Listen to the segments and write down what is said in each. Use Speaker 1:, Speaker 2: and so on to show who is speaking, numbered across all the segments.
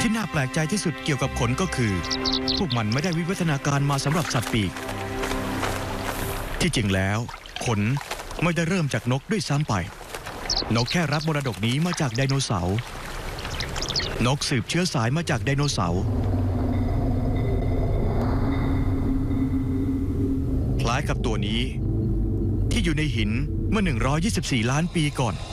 Speaker 1: ที่น่าแปลกใจที่สุดเกี่ยวกับขนก็คือพวกมันไม่ได้วิวัฒนาการมาสำหรับสัตว์ปีกที่จริงแล้วขนไม่ได้เริ่มจากนกด้วยซ้ำไปนกแค่รับมรดกนี้มาจากไดโนเสาร์นกสืบเชื้อสายมาจากไดโนเสาร์คล้ายกับตัวนี้ที่อยู่ในหินเมื่อ124 ล้านปีก่อน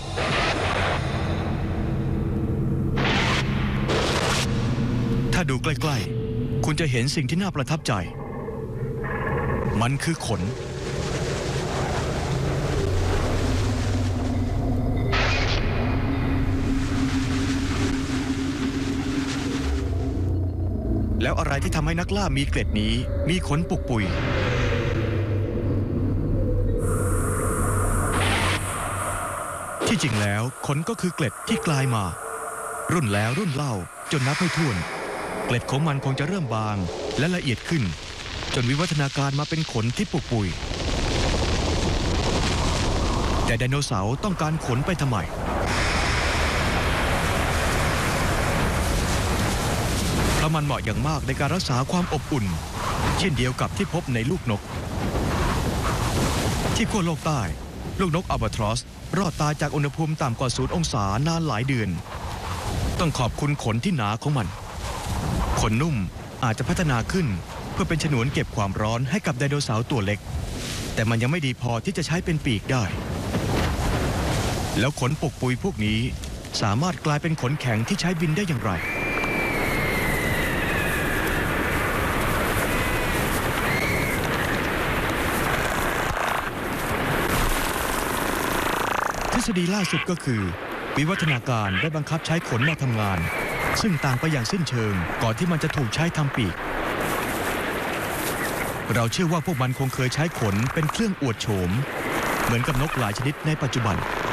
Speaker 1: ถ้าดูใกล้ๆคุณจะเห็นสิ่งที่น่าประทับใจมันคือขนแล้วอะไรที่ทำให้นักล่ามีเกล็ดนี้มีขนปุกปุยที่จริงแล้วขนก็คือเกล็ดที่กลายมารุ่นแล้วรุ่นเล่าจนนับไม่ถ้วนเกล็ดของมันคงจะเริ่มบางและละเอียดขึ้นจนวิวัฒนาการมาเป็นขนที่ปุกปุยแต่ไดโนเสาร์ต้องการขนไปทำไมเพราะมันเหมาะอย่างมากในการรักษาความอบอุ่นเช่นเดียวกับที่พบในลูกนกที่ขั้วโลกใต้ลูกนกอัลบาทรอสรอดตายจากอุณหภูมิต่ำกว่า0 องศานานหลายเดือนต้องขอบคุณขนที่หนาของมันขนนุ่มอาจจะพัฒนาขึ้นเพื่อเป็นฉนวนเก็บความร้อนให้กับไดโนเสาร์ตัวเล็กแต่มันยังไม่ดีพอที่จะใช้เป็นปีกได้แล้วขนปุกปุยพวกนี้สามารถกลายเป็นขนแข็งที่ใช้บินได้อย่างไรทฤษฎีล่าสุดก็คือวิวัฒนาการได้บังคับใช้ขนมาทำงานซึ่งต่างไปอย่างสิ้นเชิงก่อนที่มันจะถูกใช้ทำปีกเราเชื่อว่าพวกมันคงเคยใช้ขนเป็นเครื่องอวดโฉมเหมือนกับนกหลายชนิดในปัจจุบัน